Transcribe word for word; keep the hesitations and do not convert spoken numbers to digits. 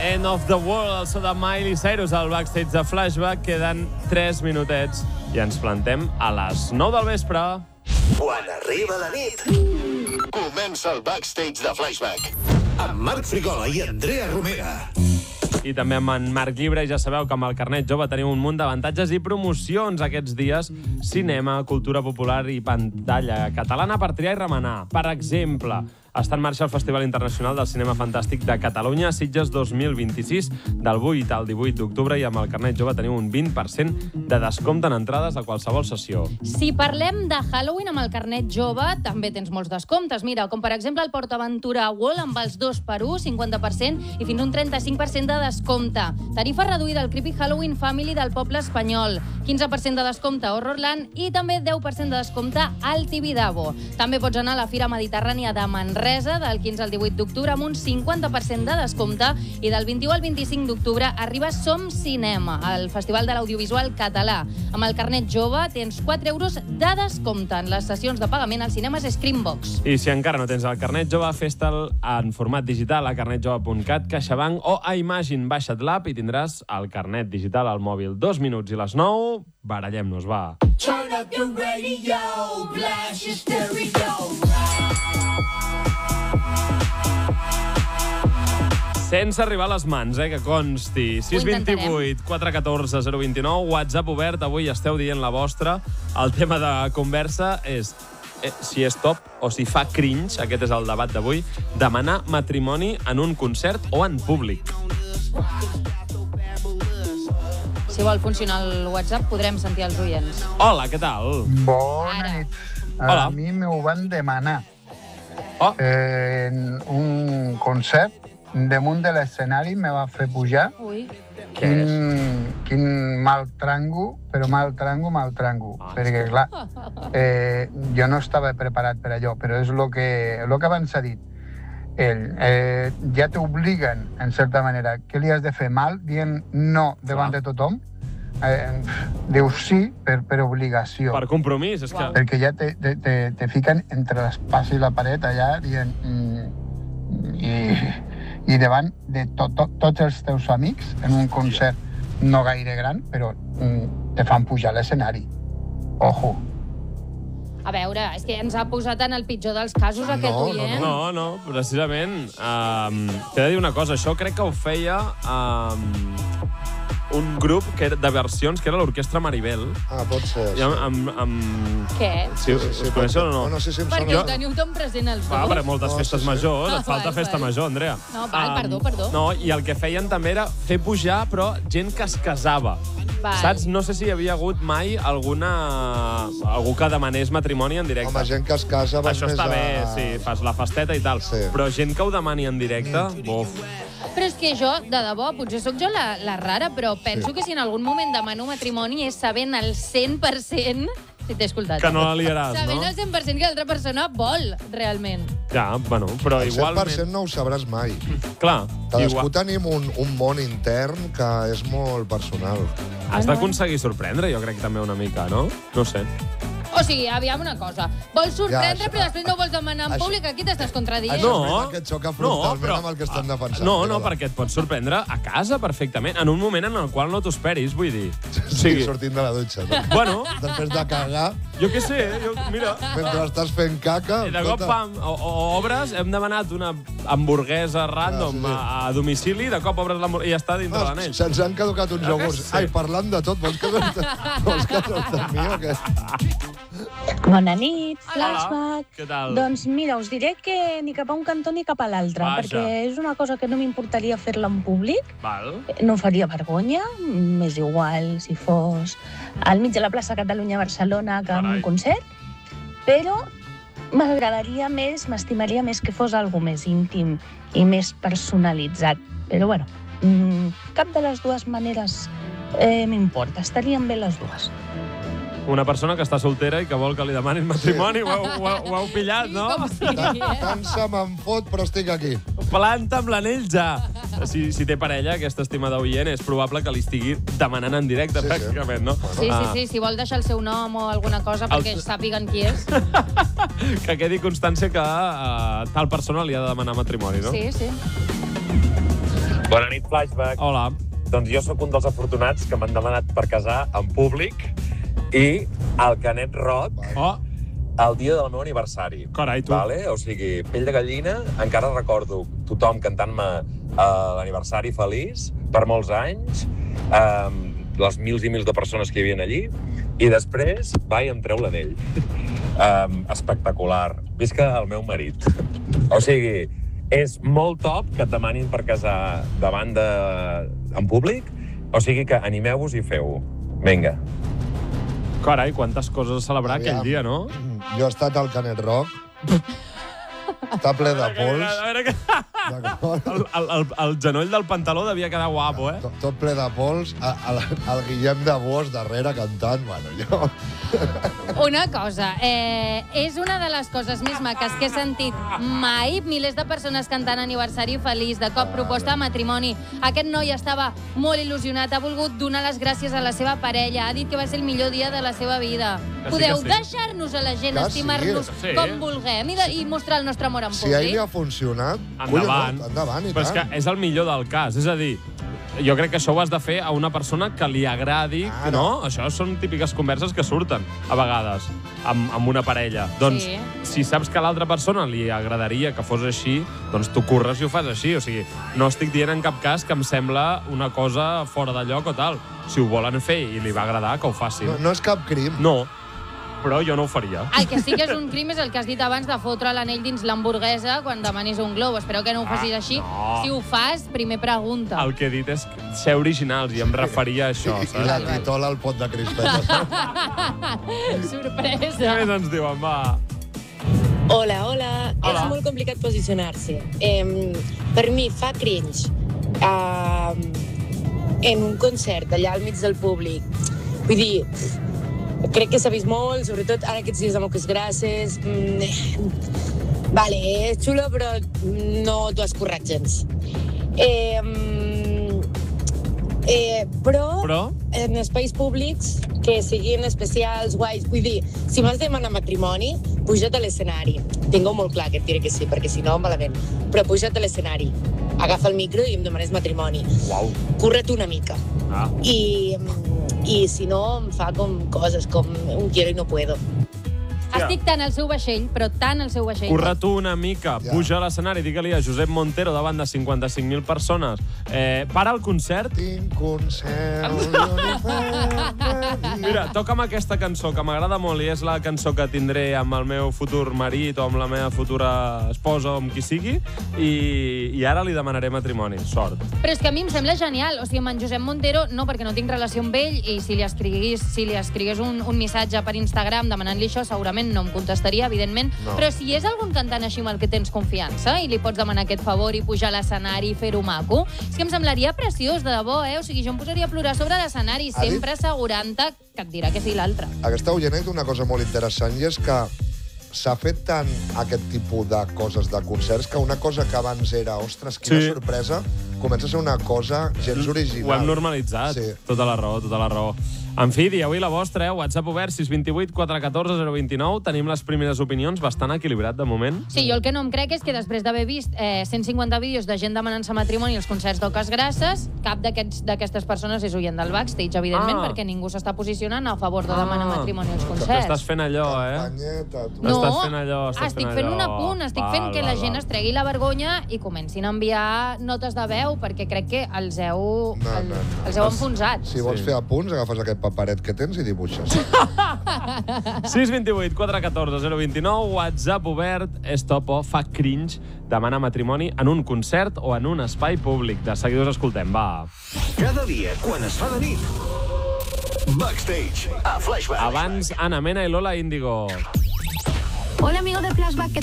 End of the World, el so de Miley Cyrus al backstage de Flashback. Queden tres minutets i ens plantem a les nou del vespre. Quan arriba la nit, comença el backstage de Flashback. Amb Marc Frigola i Andrea Romera. I també amb en Marc Llibre, i ja sabeu que amb el carnet jove tenim un munt d'avantatges i promocions aquests dies. Cinema, cultura popular i pantalla catalana per triar i remenar. Per exemple, està en marxa el Festival Internacional del Cinema Fantàstic de Catalunya, Sitges dos mil vint-i-sis, del vuit al divuit d'octubre, i amb el carnet jove teniu un vint per cent de descompte en entrades a qualsevol sessió. Si parlem de Halloween amb el carnet jove, també tens molts descomptes. Mira, com per exemple el PortAventura World amb els dos per un, cinquanta per cent i fins a un trenta-cinc per cent de descompte. Tarifa reduïda al Creepy Halloween Family del Poble Espanyol, quinze per cent de descompte a Horrorland i també deu per cent de descompte al Tibidabo. També pots anar a la Fira Mediterrània de Manresa del quinze al divuit d'octubre amb un cinquanta per cent de descompte i del vint-i-u al vint-i-cinc d'octubre arriba Som Cinema, el Festival de l'Audiovisual Català. Amb el carnet jove tens quatre euros de descompte en les sessions de pagament als cinemes Screambox. I si encara no tens el carnet jove, fes-te'l en format digital a carnet jove punt cat, CaixaBank o a Imagine. Baixa't l'app i tindràs el carnet digital al mòbil. Dos minuts i les nou, barallem-nos, va. Turn up your radio, blast your stereo. Sense arribar a les mans, eh, que consti. sis dos vuit quatre un quatre zero dos nou, WhatsApp obert, avui esteu dient la vostra. El tema de conversa és eh, si és top o si fa cringe, aquest és el debat d'avui, demanar matrimoni en un concert o en públic. Si vol funcionar el WhatsApp, podrem sentir els oients. Hola, què tal? Bona Ara. nit. A Hola. mi m'ho van demanar Oh, eh, en un concert. Damunt de l'escenari me va fer pujar. Ui. Quin, quin mal trango, però mal trango, mal trango. Ah, Perquè, clar, eh, jo no estava preparat per allò, però és el que, lo que abans s'ha dit. Ell, eh, ja t'obliguen, en certa manera, que li has de fer mal, dient no davant Clar. de tothom. Eh, dius sí per, per obligació. per compromís, és que... Perquè ja te, te, te, te fiquen entre l'espasa i la paret allà dient... Mm, i, i davant de to, to, tots els teus amics en un concert no gaire gran, però mm, te fan pujar a l'escenari. Ojo. A veure, és que ens ha posat en el pitjor dels casos aquest No, no, oient. No, no, precisament. Um, T'he de dir una cosa, això crec que ho feia um, un grup que era de versions, que era l'Orquestra Maribel. Ah, pot ser. I amb, amb, amb... Què? Sí, us pot coneixeu ser. o no? No, no sé si em Perquè sona. ho teniu tan present els Va, dos. per moltes No, festes sí, sí. majors, Ah, et falta val, festa val. major, Andrea. No, val, perdó, perdó. No, i el que feien també era fer pujar, però gent que es casava. Val. Saps? No sé si hi havia hagut mai alguna... algú que demanés matrimoni en directe. Home, gent que es casa... vas Això més està a... bé, sí, fas la festeta i tal. Sí. Però gent que ho demani en directe, buf. Però és que jo, de debò, potser sóc jo la, la rara, però penso Sí. que si en algun moment demano matrimoni és sabent al cent per cent... Si t'he escoltat. Que no la liaràs, Sabent no? al cent per cent que l'altra persona vol, realment. Ja, bueno, però El cent per igualment... cent no ho sabràs mai. Clar, Cadascú igual... tenim un, un món intern que és molt personal. Has d'aconseguir sorprendre, jo crec, també una mica, no? No sé. O sigui, aviam una cosa. Vols sorprendre, Ja, això- però després no ho vols demanar en això- públic? Aquí t'estàs contradient. Això No. és veritat que et xoca frontalment amb el que estan defensant. No, Però no, va. perquè et pots sorprendre a casa perfectament, en un moment en el qual no t'ho esperis, vull dir. Sí, sortint de la dutxa. No? Bueno, Després de cagar, jo què sé, jo, mira... mentre estàs fent caca... I de cop, escolta, pam, o, o obres, hem demanat una hamburguesa random Ah, sí, sí. a, a domicili, de cop obres l'hamburguesa i ja està dintre no, l'anell. se'ns han caducat uns Jo què iogurts. sé. Ai, parlant de tot, vols que vols que el mi o què? Bona nit, Hola. Flashback. Què tal? Doncs mira, us diré que ni cap a un cantó ni cap a l'altre, Vaja. perquè és una cosa que no m'importaria fer-la en públic, Val. no em faria vergonya, m'és igual si fos al mig de la plaça Catalunya a Barcelona que en Carai. un concert, però m'agradaria més, m'estimaria més que fos algo més íntim i més personalitzat. Però bueno, mm, cap de les dues maneres eh, m'importa, estarien bé les dues. Una persona que està soltera i que vol que li demanin matrimoni, ho, heu, ho, heu, ho heu pillat, no? Com sigui, eh? Tant se me'n fot, però estic aquí. Planta amb l'anell ja. Si, si té parella, aquesta estimada oient, és probable que li estigui demanant en directe, Sí, sí. pràcticament, no? Sí, sí, sí, si vol deixar el seu nom o alguna cosa perquè Els- sàpiguen qui és. Que quedi constància que uh, tal persona li ha de demanar matrimoni, no? Sí, sí. Bona nit, Flashback. Hola. Doncs jo sóc un dels afortunats que m'han demanat per casar en públic i el Canet Rock Oh, el dia del meu aniversari. carai, tu. Vale? O sigui, pell de gallina, encara recordo tothom cantant-me uh, l'aniversari feliç per molts anys, um, les mils i mils de persones que hi havia allí, i després va i em treu l'anell. Um, espectacular. Visca el meu marit. O sigui, és molt top que et demanin per casar davant de... en públic, o sigui que animeu-vos i feu-ho. Vinga. Carai, quantes coses a celebrar Aviam. aquell dia, no? Jo he estat al Canet Rock. Està ple de pols. A veure que... D'acord? El, el, el, el genoll del pantaló devia quedar guapo, eh? Tot, tot ple de pols. A, a, el Guillem de Bosch darrere cantant. Bueno, jo... Una cosa, eh, és una de les coses més maques que he sentit mai. Milers de persones cantant aniversari feliç, de cop proposta de matrimoni. Aquest noi estava molt il·lusionat, ha volgut donar les gràcies a la seva parella, ha dit que va ser el millor dia de la seva vida. Que sí, Podeu que sí. deixar-nos a la gent, Que estimar-nos sí. Sí. com vulguem i, de, i mostrar el nostre amor en Si a ell públic. li ha funcionat, Endavant. collons, endavant i Però és tant. que és el millor del cas. És a dir, jo crec que això ho has de fer a una persona que li agradi, Ara. no? Això són típiques converses que surten, a vegades, amb, amb una parella. Doncs, Sí. si saps que a l'altra persona li agradaria que fos així, doncs tu curres i ho fas així. O sigui, no estic dient en cap cas que em sembla una cosa fora de lloc o tal. Si ho volen fer i li va agradar, que ho facin. No, no és cap crim. No, però jo no ho faria. El que sí que és un crim és el que has dit abans de fotre l'anell dins l'hamburguesa quan demanis un globo. Espero que no ho facis així. no. Si ho fas, primer pregunta. El que he dit és ser originals i em referia a això. I, i la Saps? titola al pot de crispetes. Sorpresa. Què més ens diuen, va? Hola, hola. Hola. És molt complicat posicionar-se. Eh, per mi fa cringe eh, en un concert allà al mig del públic. Vull dir, crec que s'ha vist molt, sobretot ara aquests dies de moques grasses. Mm, vale, és xulo, però no t'ho has currat gens. Eh, eh, però, Però? en espais públics que siguin especials, guais. Vull dir, si m'has de demanar matrimoni, puja't a l'escenari. Tinc-ho molt clar que et diré que sí, perquè si no, malament. Però puja't a l'escenari, agafa el micro i em demanes matrimoni. Uau. Curra't una mica. Ah. I, I si no, em fa com coses com un quiero i no puedo. Estic tant al seu vaixell, però tant al seu vaixell. Curra tu una mica, Ja. puja a l'escenari, digue-li a Josep Montero davant de cinquanta-cinc mil persones. Eh, para el concert. Tinc un cel i un infern. Mira, toca'm aquesta cançó, que m'agrada molt i és la cançó que tindré amb el meu futur marit o amb la meva futura esposa o amb qui sigui, i, i ara li demanaré matrimoni. Sort. Però és que a mi em sembla genial. O sigui, amb en Josep Montero, no, perquè no tinc relació amb ell, i si li escrigués, si li escrigués un, un missatge per Instagram demanant-li això, segurament no em contestaria, evidentment. No. Però si és algun cantant així amb el que tens confiança i li pots demanar aquest favor i pujar a l'escenari i fer-ho maco, és que em semblaria preciós, de debò, eh? O sigui, jo em posaria a plorar sobre l'escenari, Ha dit- sempre assegurant-te que et dirà que sí l'altre. Aquesta oient ha dit una cosa molt interessant i és que s'ha fet tant aquest tipus de coses de concerts que una cosa que abans era, ostres, quina Sí. sorpresa, comença a ser una cosa gens original. Ho hem normalitzat. Sí. Tota la raó, tota la raó. En fi, dieu avui la vostra, eh? WhatsApp obert, sis dos vuit quatre uno quatre zero dos nou. Tenim les primeres opinions, bastant equilibrat de moment. Sí, jo el que no em crec és que després d'haver vist eh, cent cinquanta vídeos de gent demanant-se matrimoni als concerts d'Oques Grasses, cap d'aquests- d'aquestes persones és oient del backstage, evidentment, Ah. perquè ningú s'està posicionant a favor de demanar Ah. matrimoni als Tu concerts. estàs fent allò, eh? Campanyeta, tu. No, Estàs fent allò, estàs estic fent fent allò. un apunt, estic Val, fent que la val, gent val. es tregui la vergonya i comencin a enviar notes de veu, perquè crec que els heu, No, el, no, no. els heu enfonsat. Si vols Sí. fer apunts, agafes aquest paperet que tens i dibuixes. sis dos vuit quatre uno quatre zero dos nou, WhatsApp obert, és top o fa cringe demanar matrimoni en un concert o en un espai públic. De seguida us escoltem, va. Cada dia, quan es fa de nit. Backstage, a Flashback. Abans, Ana Mena i Lola Índigo. Hola amigos de Flashback, ¿qué tal?